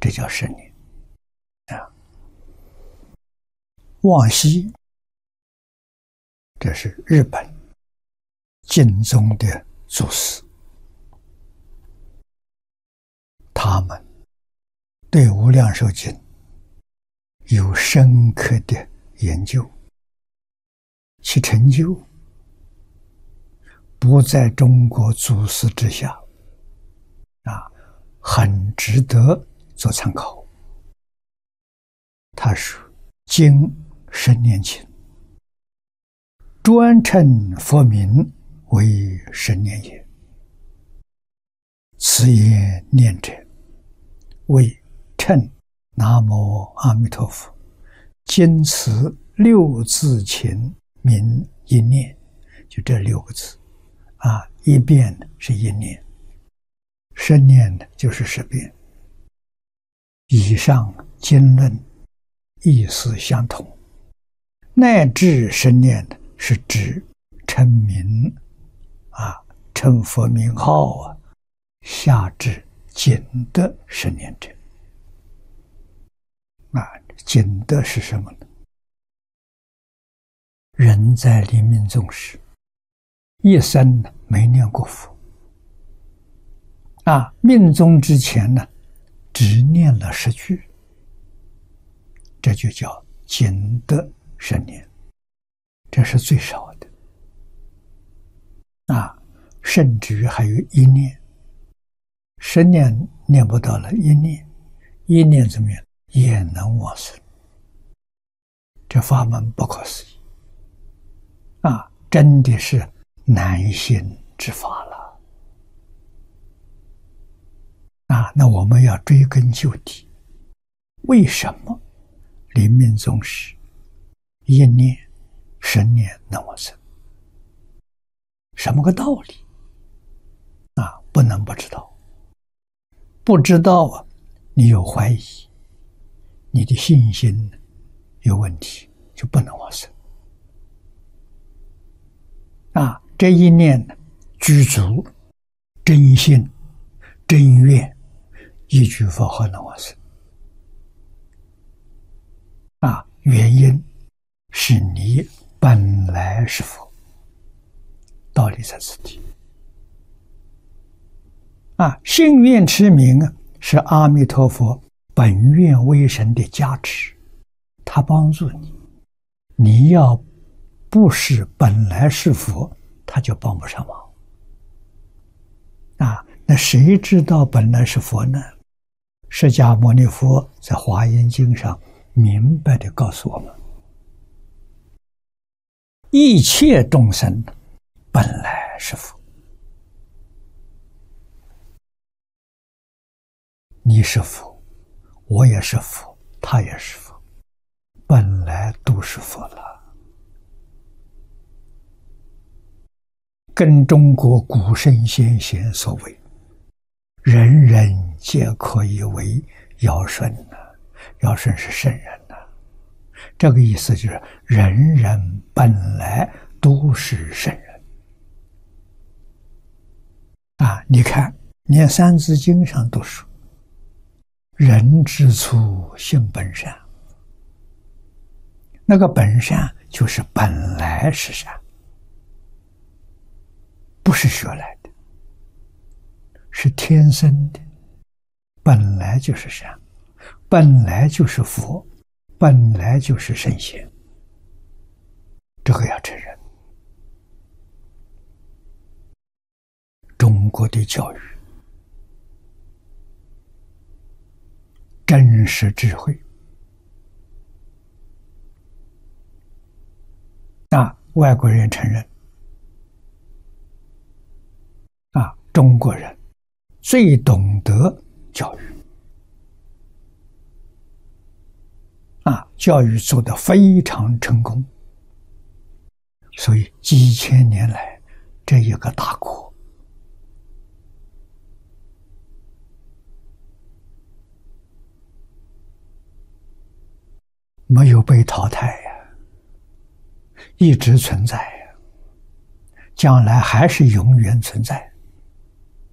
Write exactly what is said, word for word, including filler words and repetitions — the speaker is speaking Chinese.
这叫十年啊。望西，这是日本晋宗的祖师，他们对《无量寿经》有深刻的研究，其成就不在中国祖师之下，啊，很值得做参考。他说：“经十年勤，专称佛名为十年也。此言念者，为称南无阿弥陀佛，经此六字勤名一念，就这六个字啊，一遍是一念，十念就是十遍。以上经论意思相同，乃至十念是指称名啊，称佛名号啊，下至仅得十念者。啊，仅得是什么呢？人在临命终时，一生没念过佛，啊，命终之前呢，只念了十句，这就叫仅得十年，这是最少的。啊，甚至于还有一念，十年念不到了，一念，一念怎么样也能往生，这法门不可思议啊！真的是难行之法了啊！那我们要追根究底，为什么临命终时一念十年能往生？什么个道理啊？不能不知道，不知道啊，你有怀疑，你的信心有问题，就不能往生啊！这一念具足真心真愿，一句佛号能往生啊！原因是你本来是佛，道理在此地啊！信愿持名啊，是阿弥陀佛本愿威神的加持，他帮助你。你要不是本来是佛，他就帮不上忙啊！那谁知道本来是佛呢？释迦牟尼佛在华严经上明白地告诉我们，一切众生本来是佛，你是佛，我也是佛，他也是佛，本来都是佛了。跟中国古圣先贤所谓人人皆可以为尧舜呢，尧舜是圣人呢，这个意思就是人人本来都是圣人啊！你看连三字经上都说人之初性本善，那个本善就是本来是善，不是学来的，是天生的，本来就是善，本来就是佛，本来就是圣贤，这个要承认。中国的教育真实智慧啊，外国人承认啊，中国人最懂得教育啊，教育做得非常成功，所以几千年来这一个大国没有被淘汰呀，一直存在呀，将来还是永远存在。